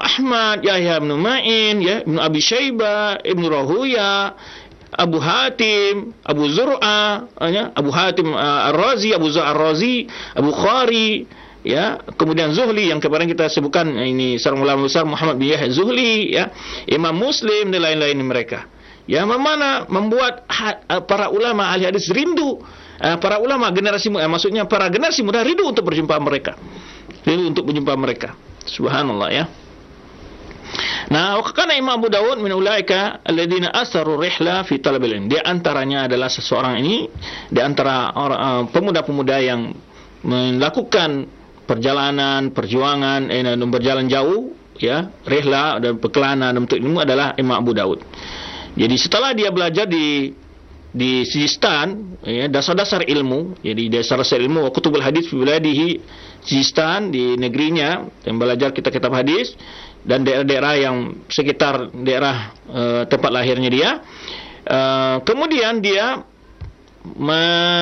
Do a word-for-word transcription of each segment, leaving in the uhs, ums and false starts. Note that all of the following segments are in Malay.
Ahmad, Yahya bin Ma'in, ya, Ibnu Abi Syaibah, Ibnu Rahuya, Abu Hatim, Abu Zur'ah, ya, Abu Hatim uh, Ar-Razi, Abu Zur'ah Ar-Razi, Abu Khari, ya, kemudian Zuhli yang kemarin kita sebutkan, ini seorang ulama besar Muhammad bin Yahya Zuhli, ya, Imam Muslim dan lain-lain mereka. Ya, mana membuat had, uh, para ulama ahli hadis rindu, uh, para ulama generasi uh, maksudnya para generasi muda rindu untuk berjumpa mereka. Rindu untuk berjumpa mereka. Subhanallah, ya. Nah, wakana Imam Abu Dawud min ulaika alladziina asaru rihla fi talabil ilm. Di antaranya adalah seseorang ini, di antara orang uh, pemuda-pemuda yang melakukan perjalanan, perjuangan, eh, dan berjalan jauh, ya, rihla dan perkelana dalam bentuk ilmu adalah Imam Abu Dawud. Jadi setelah dia belajar di di Sijistan, ya, dasar-dasar ilmu, jadi dasar-dasar ilmu wa kutubul hadis fi biladihi, Sijistan di negerinya, yang belajar kitab-kitab hadis dan daerah-daerah yang sekitar daerah uh, tempat lahirnya dia. Uh, kemudian dia me,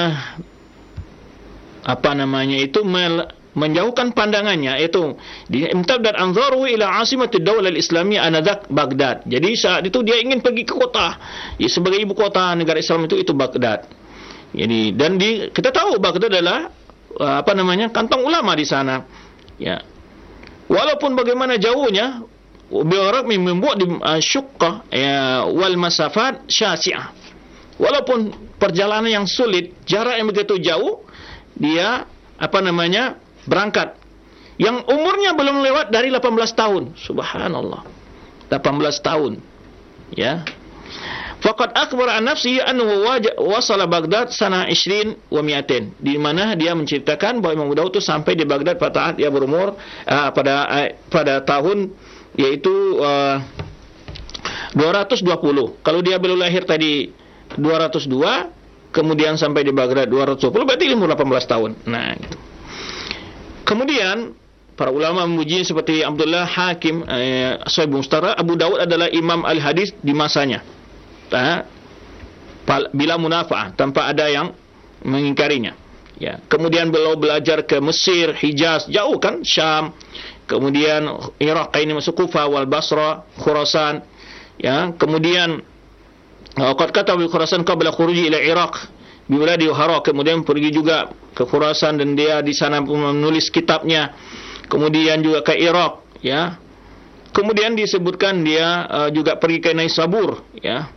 apa namanya itu me, menjauhkan pandangannya, itu imtadad anzaru ila asimatid daulah al-islamiyah anadak Baghdad. Jadi saat itu dia ingin pergi ke kota, ya, sebagai ibu kota negara Islam itu itu Baghdad. Jadi dan di, kita tahu Baghdad adalah uh, apa namanya kantong ulama di sana, ya. Walaupun bagaimana jauhnya, beliau membuat di uh, syuqqah, ya, wal masafat syasi'ah. Walaupun perjalanan yang sulit, jarak yang begitu jauh, dia apa namanya berangkat. Yang umurnya belum lewat dari delapan belas tahun. Subhanallah. delapan belas tahun. Ya. Faqad akhbara an nafsihi annahu wasala Baghdad sana ishrin wa mi'atain. Di mana dia menceritakan bahawa Imam Abu Dawud itu sampai di Baghdad pada saat dia berumur uh, pada uh, pada tahun yaitu uh, dua ratus dua puluh. Kalau dia belum lahir tadi dua ratus dua, kemudian sampai di Baghdad dua ratus dua puluh, berarti umur delapan belas tahun. Nah, gitu. Kemudian para ulama memuji seperti Abdullah Hakim, eh, Sahih Mustadrak, Abu Dawud adalah imam al-hadis di masanya. Ha? Bila munafa'ah, tanpa ada yang mengingkarinya. Ya. Kemudian beliau belajar ke Mesir, Hijaz, jauh kan, Syam. Kemudian Iraq, ini masuk Kufah wal Basra, Khurasan. Ya. Kemudian qad kataba bi Khurasan qabla khuruji ila Iraq bi biladi Hara. Kemudian pergi juga ke Khurasan dan dia di sana menulis kitabnya. Kemudian juga ke Iraq, ya. Kemudian disebutkan dia uh, juga pergi ke Naisabur, ya.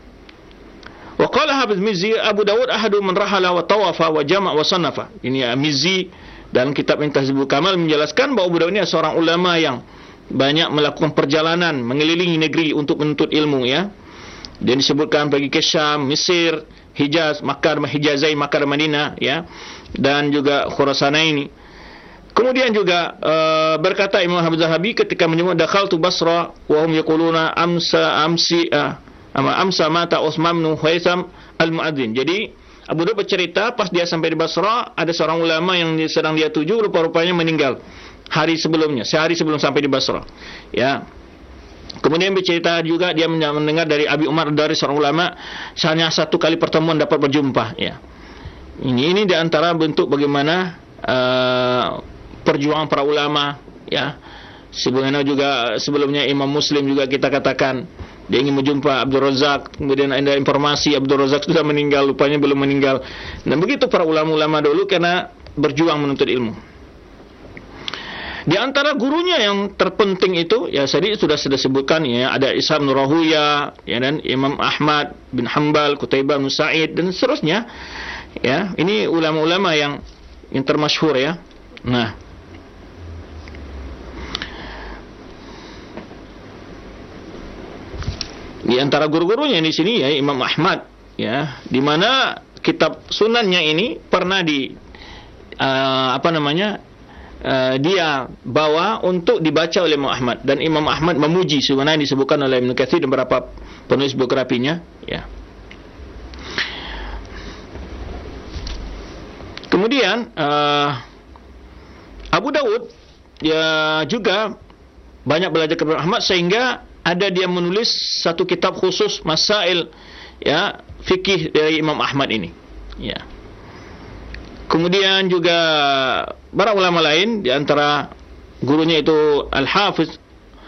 Wa qala Hafiz Mizzi Abu Dawud ahadu man rahala wa tawafa wa jama' wa sannafa. Ini Mizzi dalam kitab Tahzibul Kamal menjelaskan bahawa Abu Dawud ini seorang ulama yang banyak melakukan perjalanan mengelilingi negeri untuk menuntut ilmu, ya. Dan disebutkan pergi ke Syam, Mesir, Hijaz, Makkah, Hijazain, Makkah dan Madinah, ya. Dan juga Khurasanaini. Kemudian juga uh, berkata Imam Habib Zahabi ketika menyebut dakhaltu Basra wa hum yaquluna amsa amsi uh, amsa mata Utsman bin Haitham al-Mu'adzin. Jadi Abu Dawud bercerita pas dia sampai di Basra ada seorang ulama yang sedang dia tuju rupa-rupanya meninggal hari sebelumnya, sehari sebelum sampai di Basra. Ya. Kemudian bercerita juga dia mendengar dari Abi Umar dari seorang ulama hanya satu kali pertemuan dapat berjumpa, ya. Ini ini di antara bentuk bagaimana uh, perjuangan para ulama, ya. Sebagaimana juga sebelumnya Imam Muslim juga kita katakan dia ingin menjumpa Abdul Razak, kemudian ada informasi Abdul Razak sudah meninggal, rupanya belum meninggal. Dan begitu para ulama-ulama dulu karena berjuang menuntut ilmu. Di antara gurunya yang terpenting itu, ya tadi sudah sudah sebutkan, ya, ada Ishaq bin Rahuya, ya, dan Imam Ahmad bin Hanbal, Qutaibah bin Sa'id dan seterusnya. Ya, ini ulama-ulama yang yang termasyhur, ya. Nah, di antara guru-gurunya di sini, ya, Imam Ahmad, ya, di mana kitab sunannya ini pernah di uh, apa namanya uh, dia bawa untuk dibaca oleh Imam Ahmad, dan Imam Ahmad memuji sebenarnya disebutkan oleh Ibnu Katsir dan beberapa penulis biografinya, ya. Kemudian uh, Abu Dawud ya juga banyak belajar kepada Ahmad sehingga ada dia menulis satu kitab khusus masail, ya, fikih dari Imam Ahmad ini, ya. Kemudian juga para ulama lain di antara gurunya itu Al-Hafiz